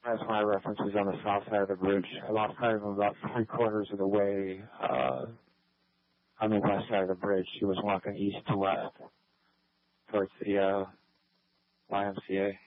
That's my reference is on the south side of the bridge. I lost sight of him about 3/4 of the way on the west side of the bridge. He was walking east to west towards the YMCA.